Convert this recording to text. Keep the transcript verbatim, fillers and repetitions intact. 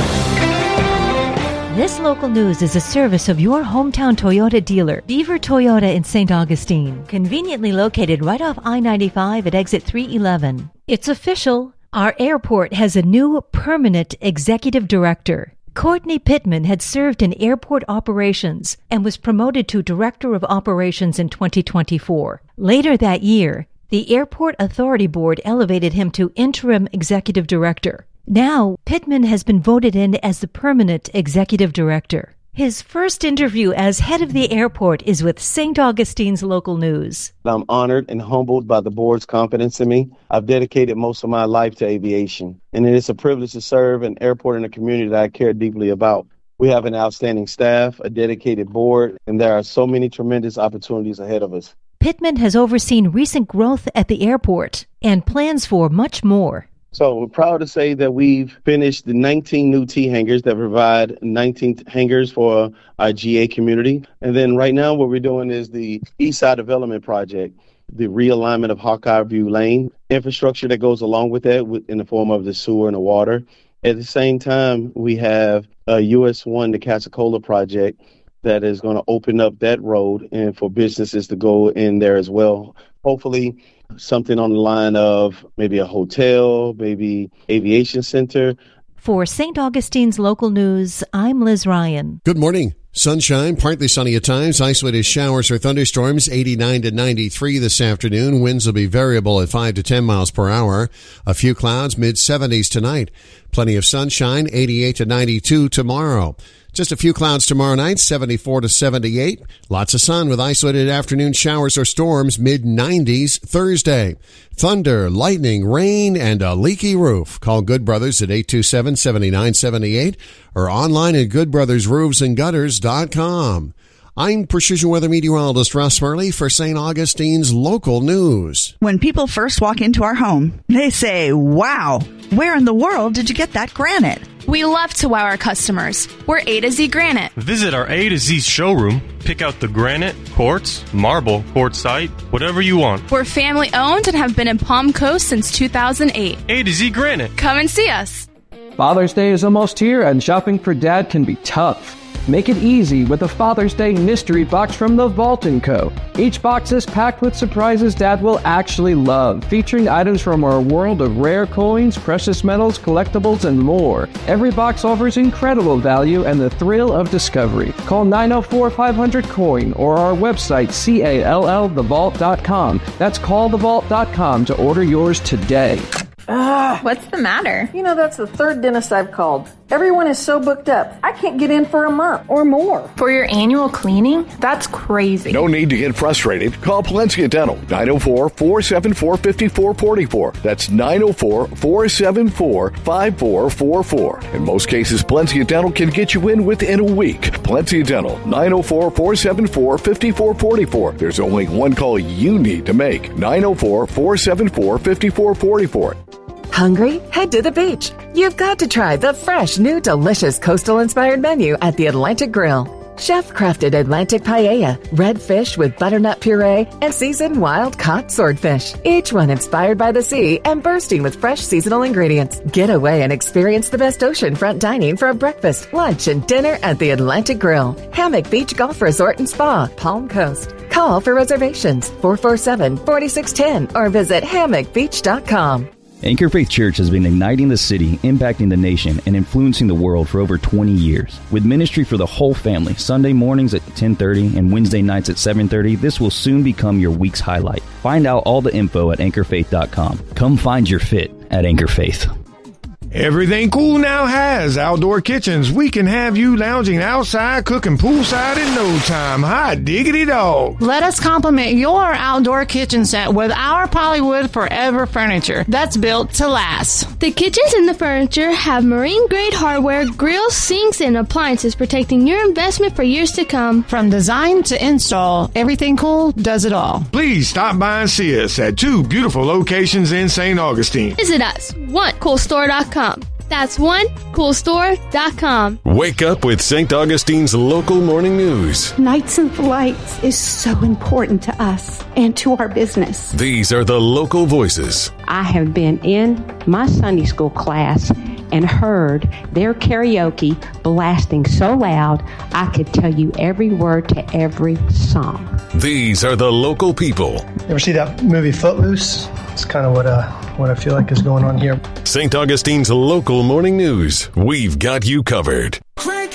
This local news is a service of your hometown Toyota dealer, Beaver Toyota in Saint Augustine, conveniently located right off I ninety-five at exit three eleven. It's official. Our airport has a new permanent executive director. Courtney Pittman had served in airport operations and was promoted to Director of Operations in twenty twenty-four. Later that year, the Airport Authority Board elevated him to Interim Executive Director. Now, Pittman has been voted in as the permanent executive director. His first interview as head of the airport is with Saint Augustine's local news. I'm honored and humbled by the board's confidence in me. I've dedicated most of my life to aviation, and it is a privilege to serve an airport in a community that I care deeply about. We have an outstanding staff, a dedicated board, and there are so many tremendous opportunities ahead of us. Pittman has overseen recent growth at the airport and plans for much more. So we're proud to say that we've finished the nineteen new T hangars that provide nineteen hangars for our G A community. And then right now what we're doing is the Eastside Development Project, the realignment of Hawkeye View Lane, infrastructure that goes along with that in the form of the sewer and the water. At the same time, we have a U S one, the Casacola project, that is going to open up that road and for businesses to go in there as well. Hopefully something on the line of maybe a hotel, maybe aviation center. For Saint Augustine's local news, I'm Liz Ryan. Good morning. Sunshine, partly sunny at times, isolated showers or thunderstorms, eighty-nine to ninety-three this afternoon. Winds will be variable at five to ten miles per hour. A few clouds, mid seventies tonight. Plenty of sunshine, eighty-eight to ninety-two tomorrow. Just a few clouds tomorrow night, seventy-four to seventy-eight. Lots of sun with isolated afternoon showers or storms, mid nineties Thursday. Thunder, lightning, rain, and a leaky roof. Call Good Brothers at eight two seven, seven nine seven eight or online at good brothers roofs and gutters dot com. I'm Precision Weather Meteorologist Russ Murley for Saint Augustine's local news. When people first walk into our home, they say, wow, where in the world did you get that granite? We love to wow our customers. We're A to Z Granite. Visit our A to Z showroom. Pick out the granite, quartz, marble, quartzite, whatever you want. We're family owned and have been in Palm Coast since two thousand eight. A to Z Granite. Come and see us. Father's Day is almost here and shopping for Dad can be tough. Make it easy with a Father's Day mystery box from The Vault and Co. Each box is packed with surprises Dad will actually love, featuring items from our world of rare coins, precious metals, collectibles, and more. Every box offers incredible value and the thrill of discovery. Call nine oh four, five hundred, COIN or our website, C A L L the vault dot com. That's call the vault dot com to order yours today. Ah, what's the matter? You know, that's the third dentist I've called. Everyone is so booked up. I can't get in for a month or more. For your annual cleaning? That's crazy. No need to get frustrated. Call Palencia Dental, nine oh four, four seven four, five four four four. That's nine oh four, four seven four, five four four four. In most cases, Palencia Dental can get you in within a week. Palencia Dental, nine oh four, four seven four, five four four four. There's only one call you need to make. nine oh four, four seven four, five four four four. Hungry? Head to the beach. You've got to try the fresh, new, delicious coastal-inspired menu at the Atlantic Grill. Chef-crafted Atlantic paella, red fish with butternut puree, and seasoned wild-caught swordfish. Each one inspired by the sea and bursting with fresh seasonal ingredients. Get away and experience the best oceanfront dining for a breakfast, lunch, and dinner at the Atlantic Grill. Hammock Beach Golf Resort and Spa, Palm Coast. Call for reservations, four four seven, four six one zero or visit hammock beach dot com. Anchor Faith Church has been igniting the city, impacting the nation, and influencing the world for over twenty years. With ministry for the whole family, Sunday mornings at ten thirty and Wednesday nights at seven thirty, this will soon become your week's highlight. Find out all the info at anchor faith dot com. Come find your fit at Anchor Faith. Everything Cool now has outdoor kitchens. We can have you lounging outside, cooking poolside in no time. Hot diggity dog. Let us complement your outdoor kitchen set with our Polywood Forever furniture that's built to last. The kitchens and the furniture have marine-grade hardware, grills, sinks, and appliances protecting your investment for years to come. From design to install, Everything Cool does it all. Please stop by and see us at two beautiful locations in Saint Augustine. Visit us, one cool store dot com. That's one cool store dot com. Wake up with Saint Augustine's local morning news. Nights and Lights is so important to us and to our business. These are the local voices. I have been in my Sunday school class and heard their karaoke blasting so loud I could tell you every word to every song. These are the local people. You ever see that movie Footloose? It's kind of what uh, what I feel like is going on here. Saint Augustine's local morning news. We've got you covered.